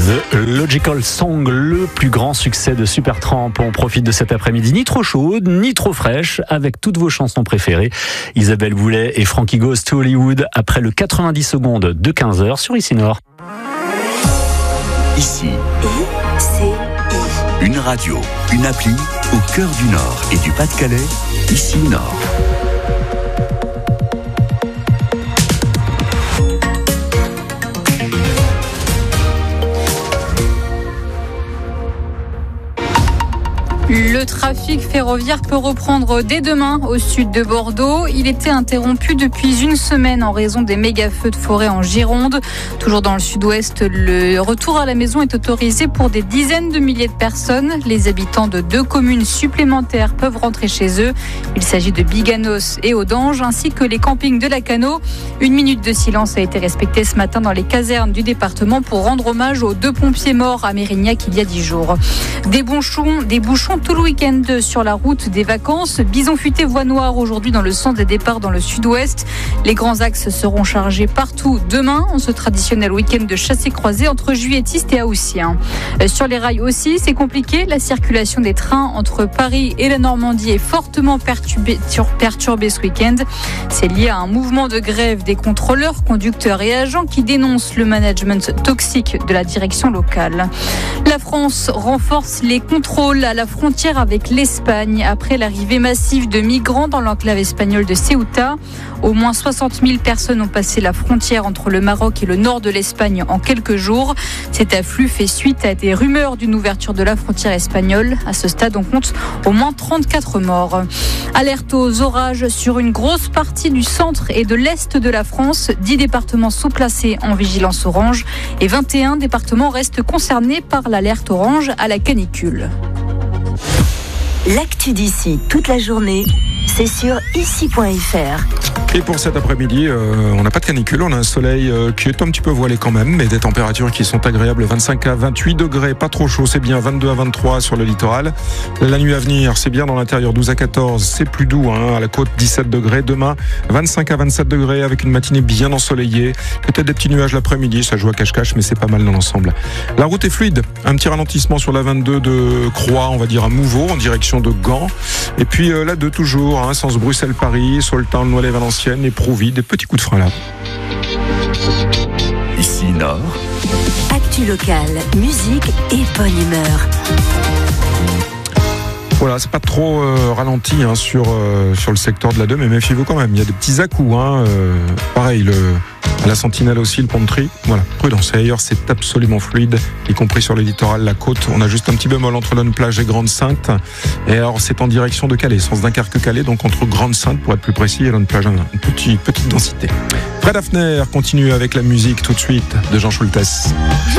The Logical Song, le plus grand succès de Supertramp. On profite de cet après-midi ni trop chaude, ni trop fraîche, avec toutes vos chansons préférées. Isabelle Boulet et Frankie Goes to Hollywood, après le 90 secondes de 15h sur Ici Nord. Ici, une radio, une appli au cœur du Nord et du Pas-de-Calais. Ici Nord. Le trafic ferroviaire peut reprendre dès demain au sud de Bordeaux. Il était interrompu depuis une semaine en raison des méga-feux de forêt en Gironde. Toujours dans le sud-ouest, le retour à la maison est autorisé pour des dizaines de milliers de personnes. Les habitants de 2 communes supplémentaires peuvent rentrer chez eux. Il s'agit de Biganos et Audange, ainsi que les campings de Lacanau. 1 minute de silence a été respectée ce matin dans les casernes du département pour rendre hommage aux 2 pompiers morts à Mérignac il y a 10 jours. Des bouchons tout le week-end sur la route des vacances. Bison futé voie noire aujourd'hui dans le sens des départs dans le sud-ouest. Les grands axes seront chargés partout demain en ce traditionnel week-end de chassé-croisé entre Juilletistes et Haussiens. Sur les rails aussi, c'est compliqué. La circulation des trains entre Paris et la Normandie est fortement perturbée ce week-end. C'est lié à un mouvement de grève des contrôleurs, conducteurs et agents qui dénoncent le management toxique de la direction locale. La France renforce les contrôles à la frontière avec l'Espagne après l'arrivée massive de migrants dans l'enclave espagnole de Ceuta. Au moins 60 000 personnes ont passé la frontière entre le Maroc et le nord de l'Espagne en quelques jours. Cet afflux fait suite à des rumeurs d'une ouverture de la frontière espagnole. À ce stade, on compte au moins 34 morts. Alerte aux orages sur une grosse partie du centre et de l'est de la France. 10 départements sont placés en vigilance orange et 21 départements restent concernés par l'alerte orange à la canicule. L'actu d'ici toute la journée, c'est sur ici.fr. Et pour cet après-midi, on n'a pas de canicule, on a un soleil qui est un petit peu voilé quand même, mais des températures qui sont agréables, 25 à 28 degrés, pas trop chaud, c'est bien, 22 à 23 sur le littoral. La nuit à venir, c'est bien dans l'intérieur, 12 à 14, c'est plus doux, à la côte, 17 degrés. Demain, 25 à 27 degrés avec une matinée bien ensoleillée. Peut-être des petits nuages l'après-midi, ça joue à cache-cache, mais c'est pas mal dans l'ensemble. La route est fluide, un petit ralentissement sur la 22 de Croix, on va dire à Mouveau, en direction de Gand. Et puis la 2 toujours, sens Bruxelles-Paris, Soltan, Noël-Valenciennes, et Prouvy, des petits coups de frein là. Ici Nord. Actu locale, musique et bonne humeur. Voilà, c'est pas trop ralenti sur le secteur de la 2, mais méfiez-vous quand même. Il y a des petits à-coups. Pareil, la Sentinelle aussi, le pont de Tri. Voilà, prudence. Et ailleurs, c'est absolument fluide, y compris sur le littoral, la côte. On a juste un petit bémol entre Lonne-Plage et Grande-Sainte. Et alors, c'est en direction de Calais, sens Dunkerque-Calais, donc entre Grande-Sainte, pour être plus précis, et Lonne-Plage, une petite densité. Fred Hafner continue avec la musique tout de suite de Jean Schultes.